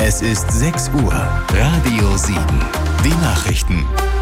Es ist 6 Uhr. Radio 7. Die Nachrichten.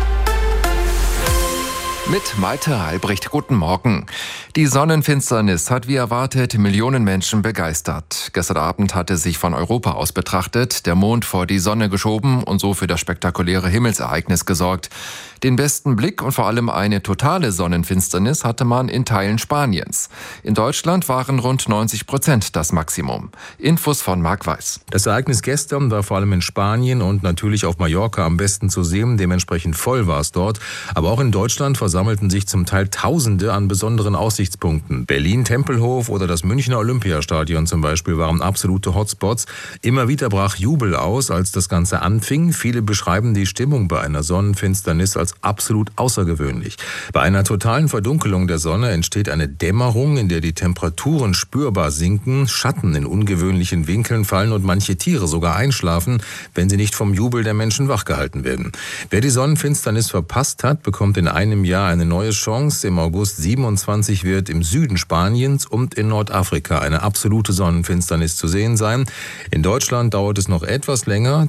Mit Malte Albrecht, guten Morgen. Die Sonnenfinsternis hat wie erwartet Millionen Menschen begeistert. Gestern Abend hatte sich von Europa aus betrachtet der Mond vor die Sonne geschoben und so für das spektakuläre Himmelsereignis gesorgt. Den besten Blick und vor allem eine totale Sonnenfinsternis hatte man in Teilen Spaniens. In Deutschland waren rund 90% das Maximum. Infos von Marc Weiß. Das Ereignis gestern war vor allem in Spanien und natürlich auf Mallorca am besten zu sehen. Dementsprechend voll war es dort. Aber auch in Deutschland versammelten sich zum Teil Tausende an besonderen Aussichtspunkten. Berlin, Tempelhof oder das Münchner Olympiastadion zum Beispiel waren absolute Hotspots. Immer wieder brach Jubel aus, als das Ganze anfing. Viele beschreiben die Stimmung bei einer Sonnenfinsternis als absolut außergewöhnlich. Bei einer totalen Verdunkelung der Sonne entsteht eine Dämmerung, in der die Temperaturen spürbar sinken, Schatten in ungewöhnlichen Winkeln fallen und manche Tiere sogar einschlafen, wenn sie nicht vom Jubel der Menschen wachgehalten werden. Wer die Sonnenfinsternis verpasst hat, bekommt in einem Jahr eine neue Chance. Im August 27 wird im Süden Spaniens und in Nordafrika eine absolute Sonnenfinsternis zu sehen sein. In Deutschland dauert es noch etwas länger.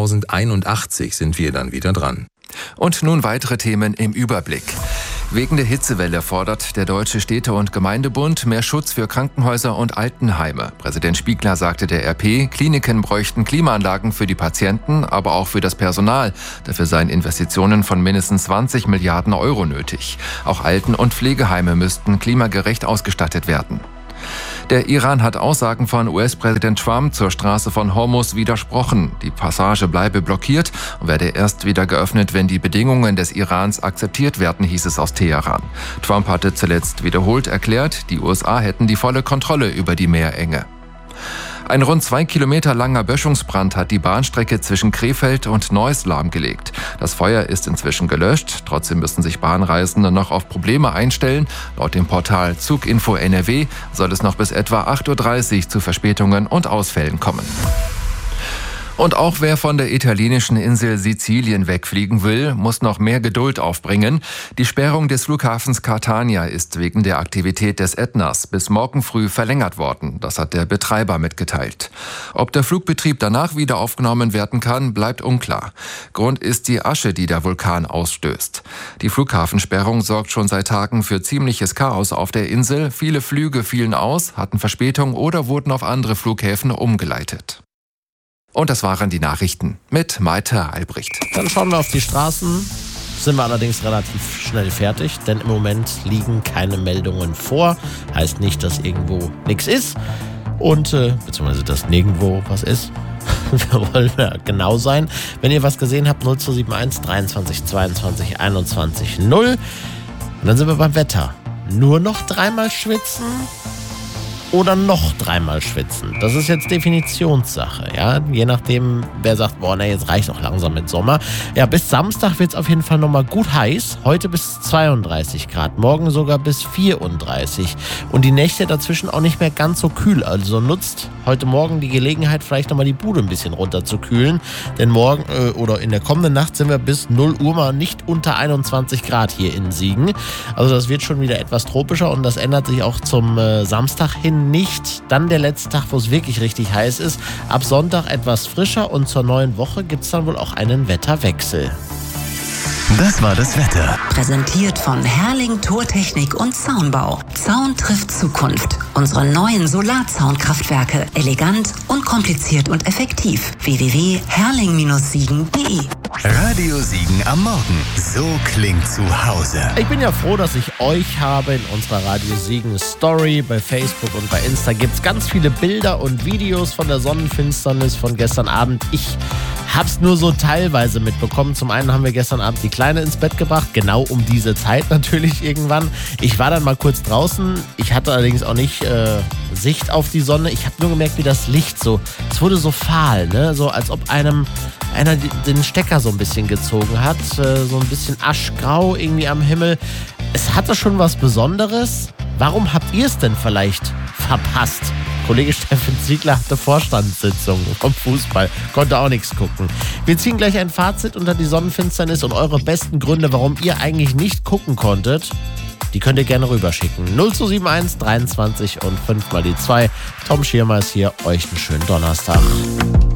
2081 sind wir dann wieder dran. Und nun weitere Themen im Überblick. Wegen der Hitzewelle fordert der Deutsche Städte- und Gemeindebund mehr Schutz für Krankenhäuser und Altenheime. Präsident Spiegler sagte der RP, Kliniken bräuchten Klimaanlagen für die Patienten, aber auch für das Personal. Dafür seien Investitionen von mindestens 20 Milliarden Euro nötig. Auch Alten- und Pflegeheime müssten klimagerecht ausgestattet werden. Der Iran hat Aussagen von US-Präsident Trump zur Straße von Hormuz widersprochen. Die Passage bleibe blockiert und werde erst wieder geöffnet, wenn die Bedingungen des Irans akzeptiert werden, hieß es aus Teheran. Trump hatte zuletzt wiederholt erklärt, die USA hätten die volle Kontrolle über die Meerenge. Ein rund 2 Kilometer langer Böschungsbrand hat die Bahnstrecke zwischen Krefeld und Neuss lahmgelegt. Das Feuer ist inzwischen gelöscht. Trotzdem müssen sich Bahnreisende noch auf Probleme einstellen. Laut dem Portal Zuginfo NRW soll es noch bis etwa 8.30 Uhr zu Verspätungen und Ausfällen kommen. Und auch wer von der italienischen Insel Sizilien wegfliegen will, muss noch mehr Geduld aufbringen. Die Sperrung des Flughafens Catania ist wegen der Aktivität des Ätnas bis morgen früh verlängert worden. Das hat der Betreiber mitgeteilt. Ob der Flugbetrieb danach wieder aufgenommen werden kann, bleibt unklar. Grund ist die Asche, die der Vulkan ausstößt. Die Flughafensperrung sorgt schon seit Tagen für ziemliches Chaos auf der Insel. Viele Flüge fielen aus, hatten Verspätung oder wurden auf andere Flughäfen umgeleitet. Und das waren die Nachrichten mit Malte Albrecht. Dann schauen wir auf die Straßen. Sind wir allerdings relativ schnell fertig, denn im Moment liegen keine Meldungen vor. Heißt nicht, dass irgendwo nichts ist und beziehungsweise dass nirgendwo was ist. Wir wollen ja genau sein. Wenn ihr was gesehen habt, 0271 23 22 21 0. Und dann sind wir beim Wetter. Nur noch 3-mal schwitzen? Oder noch 3-mal schwitzen. Das ist jetzt Definitionssache, ja. Je nachdem, wer sagt, boah, ne, jetzt reicht auch langsam mit Sommer. Ja, bis Samstag wird es auf jeden Fall nochmal gut heiß. Heute bis 32 Grad, morgen sogar bis 34. Und die Nächte dazwischen auch nicht mehr ganz so kühl. Also nutzt heute Morgen die Gelegenheit, vielleicht nochmal die Bude ein bisschen runter zu kühlen. Denn morgen oder in der kommenden Nacht sind wir bis 0 Uhr mal nicht unter 21 Grad hier in Siegen. Also das wird schon wieder etwas tropischer und das ändert sich auch zum Samstag hin nicht. Dann der letzte Tag, wo es wirklich richtig heiß ist. Ab Sonntag etwas frischer und zur neuen Woche gibt es dann wohl auch einen Wetterwechsel. Das war das Wetter. Präsentiert von Herrling Tourtechnik und Zaunbau. Zaun trifft Zukunft. Unsere neuen Solarzaunkraftwerke. Elegant, unkompliziert und effektiv. www.herrling-siegen.de. Radio 7 am Morgen. So klingt zu Hause. Ich bin ja froh, dass ich euch habe in unserer Radio Siegen Story. Bei Facebook und bei Insta gibt es ganz viele Bilder und Videos von der Sonnenfinsternis von gestern Abend. Ich hab's nur so teilweise mitbekommen. Zum einen haben wir gestern Abend die Kleine ins Bett gebracht, genau um diese Zeit natürlich irgendwann. Ich war dann mal kurz draußen. Ich hatte allerdings auch nicht Sicht auf die Sonne. Ich habe nur gemerkt, wie das Licht so, es wurde so fahl, ne? So als ob einer den Stecker so ein bisschen gezogen hat. So ein bisschen aschgrau irgendwie am Himmel. Es hatte schon was Besonderes. Warum habt ihr es denn vielleicht verpasst? Kollege Steffen Ziegler hatte Vorstandssitzung vom Fußball, konnte auch nichts gucken. Wir ziehen gleich ein Fazit unter die Sonnenfinsternis und eure besten Gründe, warum ihr eigentlich nicht gucken konntet. Die könnt ihr gerne rüberschicken. 0271 23 und 5 mal die 2. Tom Schirmer ist hier. Euch einen schönen Donnerstag.